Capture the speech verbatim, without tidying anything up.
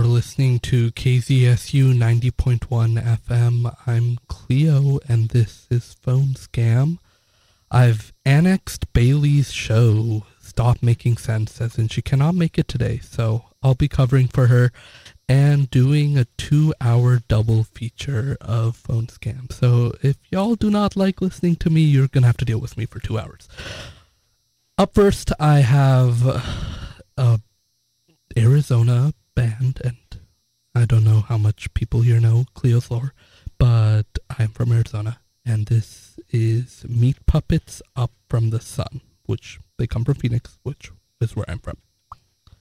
listening to K Z S U ninety point one F M. I'm Cleo, and this is Phone Scam. I've annexed Bailey's show, Stop Making Sense, as in she cannot make it today, so I'll be covering for her and doing a two-hour double feature of Phone Scam. So if y'all do not like listening to me, you're going to have to deal with me for two hours. Up first, I have a Arizona band, and I don't know how much people here know Cleo's lore, but I'm from Arizona, and this is Meat Puppets Up from the Sun, which they come from Phoenix, which is where I'm from.